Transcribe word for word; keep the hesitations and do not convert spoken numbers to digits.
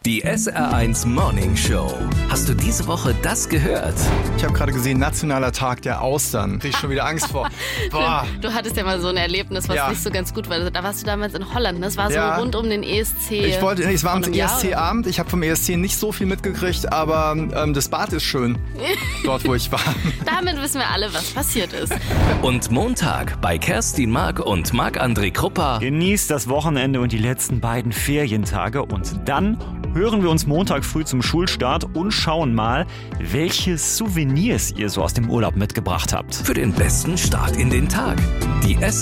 Die S R eins Morning Show. Hast du diese Woche das gehört? Ich habe gerade gesehen, Nationaler Tag der Austern. Krieg ich schon wieder Angst vor. Boah. Du hattest ja mal so ein Erlebnis, was Ja. nicht so ganz gut war. Da warst du damals in Holland. Das war so Ja. rund um den E S C. Ich wollte, nee, es war am Vor einem E Jahr S oder so. C-Abend. Ich habe vom E S C nicht so viel mitgekriegt, aber ähm, das Bad ist schön. Dort, wo ich war. Damit wissen wir alle, was passiert ist. Und Montag bei Kerstin Mark und Marc-André Krupper. Genießt das Wochenende und die letzten beiden Ferientage und dann hören wir uns Montag früh zum Schulstart und schauen mal, welche Souvenirs ihr so aus dem Urlaub mitgebracht habt. Für den besten Start in den Tag. Die S